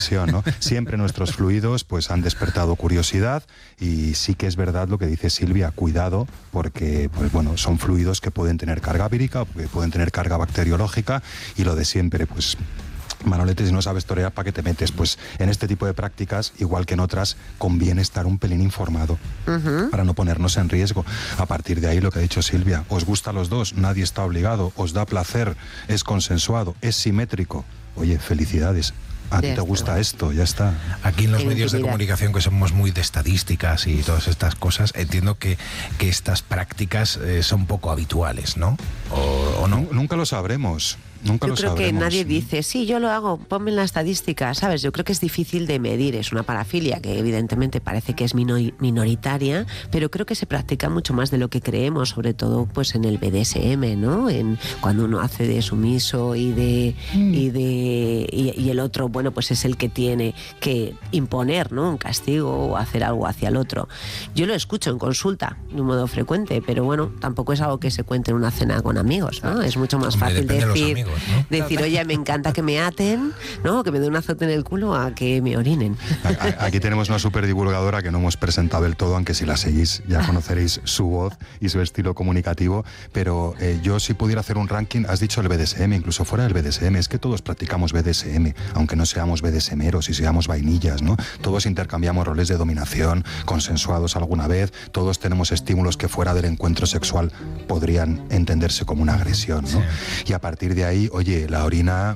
¿no? Siempre nuestros fluidos pues han despertado curiosidad y sí que es verdad lo que dice Silvia, cuidado, porque pues bueno, son fluidos que pueden tener carga vírica, que pueden tener carga bacteriológica y lo de siempre, pues Manolete, si no sabes torear, ¿para qué te metes? Pues en este tipo de prácticas, igual que en otras, conviene estar un pelín informado para no ponernos en riesgo. A partir de ahí, lo que ha dicho Silvia, os gusta a los dos, nadie está obligado, os da placer, es consensuado, es simétrico. Oye, felicidades. A ti te gusta esto, ya está. Aquí en los medios de comunicación, que somos muy de estadísticas y todas estas cosas, entiendo que estas prácticas son poco habituales, ¿no? ¿O no? Nunca lo sabremos. Yo creo que nadie dice, sí, yo lo hago, ponme en la estadística, ¿sabes? Yo creo que es difícil de medir, es una parafilia que evidentemente parece que es minoritaria, pero creo que se practica mucho más de lo que creemos, sobre todo pues en el BDSM, ¿no? Cuando uno hace de sumiso y el otro, bueno, pues es el que tiene que imponer, ¿no? Un castigo o hacer algo hacia el otro. Yo lo escucho en consulta de un modo frecuente, pero bueno, tampoco es algo que se cuente en una cena con amigos, ¿no? Es mucho más fácil decir... ¿no? Decir, oye, me encanta que me aten, ¿no? Que me den un azote en el culo a que me orinen. Aquí tenemos una super divulgadora que no hemos presentado del todo, aunque si la seguís ya conoceréis su voz y su estilo comunicativo, pero yo si pudiera hacer un ranking, has dicho el BDSM, incluso fuera del BDSM, es que todos practicamos BDSM, aunque no seamos BDSMeros y seamos vainillas, ¿no? Todos intercambiamos roles de dominación, consensuados alguna vez, todos tenemos estímulos que fuera del encuentro sexual podrían entenderse como una agresión, ¿no? Y a partir de ahí, oye, la orina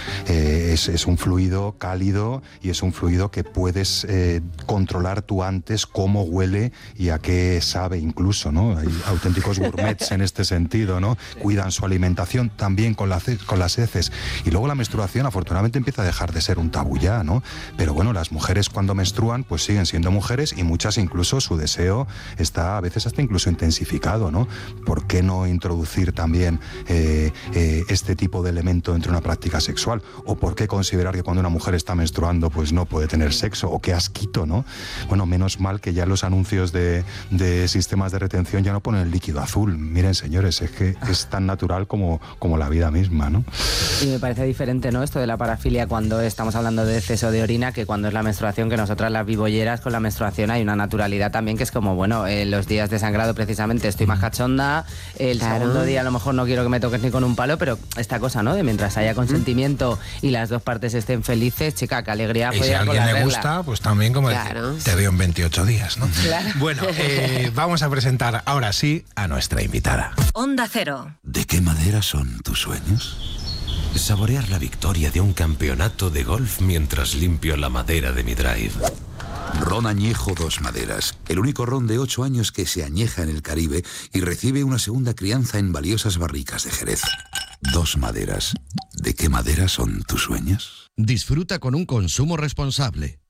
es un fluido cálido y es un fluido que puedes controlar tú antes cómo huele y a qué sabe incluso, ¿no? Hay auténticos gourmets en este sentido, ¿no? Cuidan su alimentación también con las heces. Y luego la menstruación, afortunadamente, empieza a dejar de ser un tabú ya, ¿no? Pero bueno, las mujeres cuando menstruan, pues siguen siendo mujeres y muchas incluso su deseo está a veces hasta incluso intensificado, ¿no? ¿Por qué no introducir también este tipo de elemento entre una práctica sexual? ¿O por qué considerar que cuando una mujer está menstruando pues no puede tener sexo? ¿O qué asquito, no? Bueno, menos mal que ya los anuncios de sistemas de retención ya no ponen el líquido azul. Miren, señores, es que es tan natural como la vida misma, ¿no? Y me parece diferente, ¿no? Esto de la parafilia cuando estamos hablando de exceso de orina que cuando es la menstruación, que nosotras las vivolleras con la menstruación hay una naturalidad también que es como, bueno, los días de sangrado precisamente estoy más cachonda, el segundo día a lo mejor no quiero que me toques ni con un palo, pero esta cosa, ¿no? De mientras haya consentimiento y las dos partes estén felices, chica, qué alegría. Y si a alguien le gusta, pues también como decir, te veo en 28 días, ¿no? Claro. Bueno, vamos a presentar ahora sí a nuestra invitada. Onda Cero. ¿De qué madera son tus sueños? Saborear la victoria de un campeonato de golf mientras limpio la madera de mi drive. Ron Añejo Dos Maderas, el único ron de 8 años que se añeja en el Caribe y recibe una segunda crianza en valiosas barricas de Jerez. Dos Maderas. ¿De qué madera son tus sueños? Disfruta con un consumo responsable.